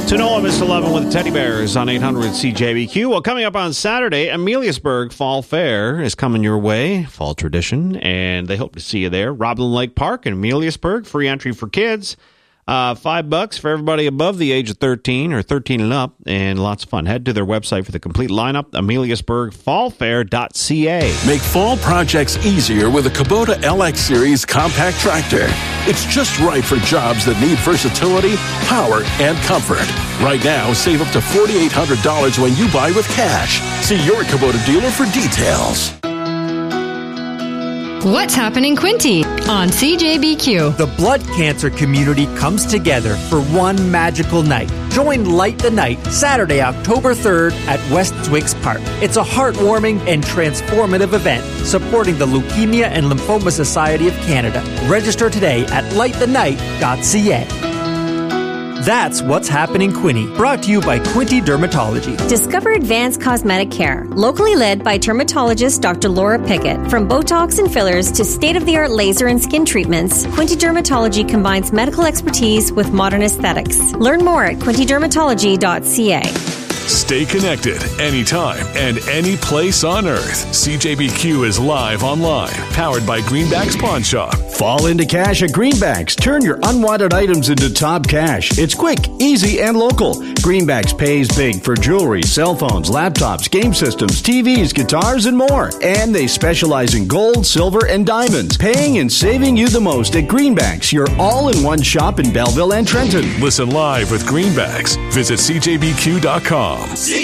To Noah, Mr. 11 with the Teddy Bears on 800 CJBQ. Well, coming up on Saturday, Ameliasburg Fall Fair is coming your way, fall tradition, and they hope to see you there. Roblin Lake Park in Ameliasburg, free entry for kids. $5 for everybody above the age of 13 or 13 and up, and lots of fun. Head to their website for the complete lineup, ameliasburgfallfair.ca. Make fall projects easier with a Kubota LX Series compact tractor. It's just right for jobs that need versatility, power, and comfort. Right now, save up to $4,800 when you buy with cash. See your Kubota dealer for details. What's happening, Quinty, on CJBQ? The blood cancer community comes together for one magical night. Join Light the Night Saturday, October 3rd at West Swicks Park. It's a heartwarming and transformative event supporting the Leukemia and Lymphoma Society of Canada. Register today at lightthenight.ca. That's What's Happening, Quinty. Brought to you by Quinty Dermatology. Discover Advanced Cosmetic Care, locally led by dermatologist Dr. Laura Pickett. From Botox and fillers to state-of-the-art laser and skin treatments, Quinty Dermatology combines medical expertise with modern aesthetics. Learn more at quintydermatology.ca. Stay connected anytime and any place on earth. CJBQ is live online, powered by Greenbacks Pawn Shop. Fall into cash at Greenbacks. Turn your unwanted items into top cash. It's quick, easy, and local. Greenbacks pays big for jewelry, cell phones, laptops, game systems, TVs, guitars, and more. And they specialize in gold, silver, and diamonds. Paying and saving you the most at Greenbacks, your all-in-one shop in Belleville and Trenton. Listen live with Greenbacks. Visit CJBQ.com.